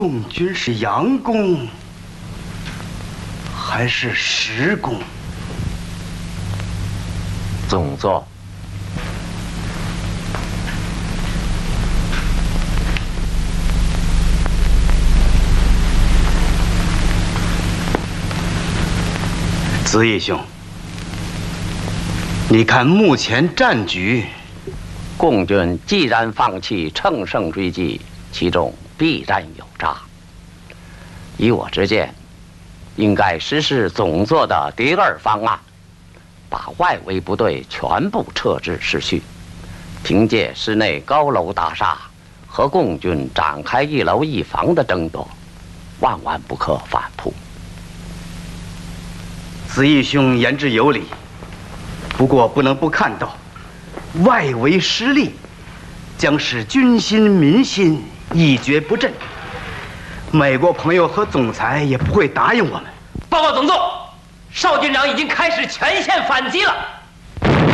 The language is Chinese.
共军是佯攻还是实攻？ 总座， 子义兄，你看目前战局， 共军既然放弃乘胜追击，其中必然有诈。以我之见，应该实施总座的第二方案，把外围部队全部撤至市区，凭借市内高楼大厦和共军展开一楼一房的争夺，万万不可反扑。 子义兄言之有理，不过不能不看到，外围失利将使军心民心一蹶不振。美国朋友和总裁也不会答应我们。 报告总座，邵军长已经开始全线反击了。